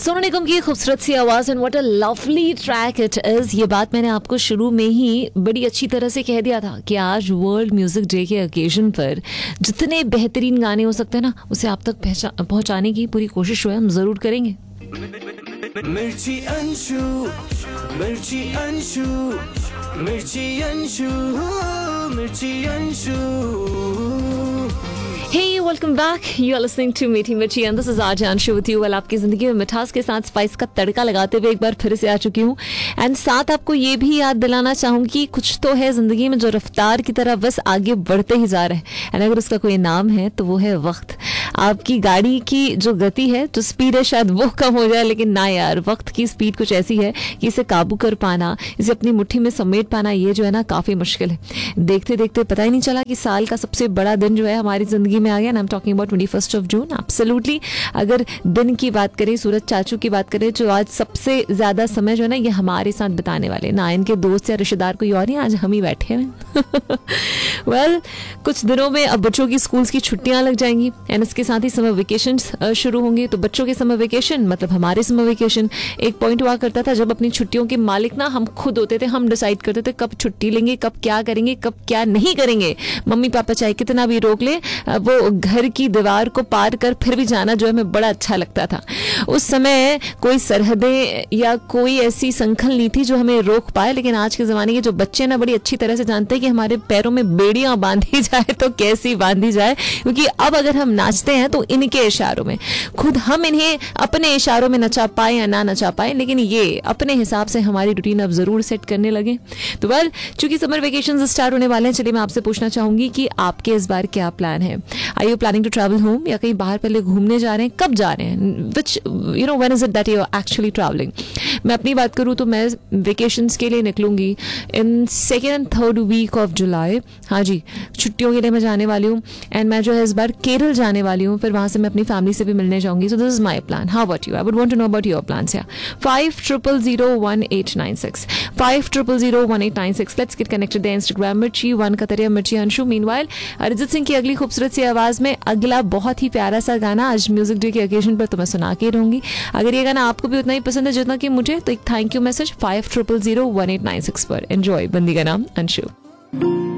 सोनू निगम की खूबसूरत सी आवाज and what a lovely track it is. ये बात मैंने आपको शुरू में ही बड़ी अच्छी तरह से कह दिया था कि आज वर्ल्ड म्यूजिक डे के ओकेजन पर जितने बेहतरीन गाने हो सकते हैं ना, उसे आप तक पहुंचाने की पूरी कोशिश जो है हम जरूर करेंगे। मिर्ची अंशु, मिर्ची अंशु, मिर्ची अंशु, मिर्ची Anshu. Hey, welcome back. You are listening to मीठी मिर्ची and this is RJ Anshu with you. Well, आपकी जिंदगी में मिठास के साथ स्पाइस का तड़का लगाते हुए एक बार फिर से आ चुकी हूँ एंड साथ आपको ये भी याद दिलाना चाहूंगी कुछ तो है जिंदगी में जो रफ्तार की तरह बस आगे बढ़ते ही जा रहे हैं एंड अगर उसका कोई नाम है तो वो है वक्त। आपकी गाड़ी की जो गति है, जो स्पीड है, शायद वो कम हो जाए, लेकिन ना यार, वक्त की स्पीड कुछ ऐसी है कि इसे काबू कर पाना, इसे अपनी मुट्ठी में समेट पाना, ये जो है ना काफी मुश्किल है। देखते देखते पता ही नहीं चला कि साल का सबसे बड़ा दिन जो है हमारी जिंदगी में आ गया। I am talking about 21 June. Absolutely, अगर दिन की बात करें, सूरज चाचू की बात करें, जो आज सबसे ज्यादा समय जो है ना ये हमारे साथ बिताने वाले, ना इनके दोस्त या रिश्तेदार कोई और नहीं, आज हम ही बैठे हैं। वेल, कुछ दिनों में अब बच्चों की स्कूल्स की छुट्टियां लग जाएंगी एंड इसके साथ ही समर वेकेशंस शुरू होंगे। तो बच्चों के समर वेकेशन मतलब हमारे समर वेकेशन। एक पॉइंट हुआ करता था जब अपनी छुट्टियों के मालिक ना हम खुद होते थे, हम डिसाइड करते थे कब छुट्टी लेंगे, कब क्या करेंगे, कब क्या नहीं करेंगे। मम्मी पापा चाहे कितना भी रोक ले, वो घर की दीवार को पार कर फिर भी जाना जो है हमें बड़ा अच्छा लगता था। उस समय कोई सरहदें या कोई ऐसी संखल नहीं थी जो हमें रोक पाए, लेकिन आज के जमाने के जो बच्चे ना बड़ी अच्छी तरह से जानते हैं कि हमारे पैरों में बेड़ियां बांधी जाए तो कैसी बांधी जाए, क्योंकि अब अगर हम नाचते हैं तो इनके इशारों में, खुद हम इन्हें अपने इशारों में नचा पाए या ना नचा पाए, लेकिन ये अपने हिसाब से हमारी रूटीन अब जरूर सेट करने लगे। तो वेल, चूंकि समर वेकेशन स्टार्ट होने वाले हैं, चलिए मैं आपसे पूछना चाहूंगी कि आपके इस बार क्या प्लान है। Are you planning to travel home या कहीं बाहर पहले घूमने जा रहे हैं, कब जा रहे हैं, विच when is it that you are actually travelling. मैं अपनी बात करूं तो मैं वेकेशंस के लिए निकलूंगी इन 2nd and 3rd week of July. हाँ जी, छुट्टियों के लिए मैं जाने वाली हूँ एंड मैं जो है इस बार केरल जाने वाली हूँ, फिर वहां से मैं अपनी फैमिली से भी मिलने जाऊंगी। So this is my plan. How about you? I would want to know about your plans. 50001896 50001896। Let's get connected the Instagram मिर्ची 1 कतरिया मिर्ची अंशु। मीनवाइल, अरिजीत सिंह की अगली खूबसूरत सी आवाज में अगला बहुत ही प्यारा सा गाना आज म्यूजिक डे के ओकेजन पर तो मैं सुना के रहूंगी। अगर ये गाना आपको भी उतना ही पसंद है जितना कि मुझे, तो एक थैंक यू मैसेज 50001896 पर। एंजॉय। बंदी का नाम अंशु।